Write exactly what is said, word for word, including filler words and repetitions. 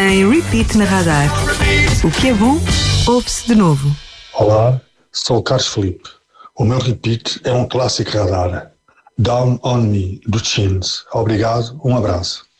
em repeat na Radar. O que é bom, ouve-se de novo. Olá, sou o Carlos Felipe. O meu repeat é um clássico Radar. Down on Me, do Chins. Obrigado, um abraço.